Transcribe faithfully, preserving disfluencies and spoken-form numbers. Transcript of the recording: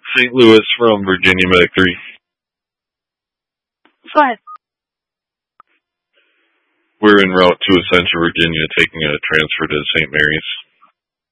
Saint Louis from Virginia Medic three. Go ahead. We're en route to Essentia, Virginia, taking a transfer to Saint Mary's.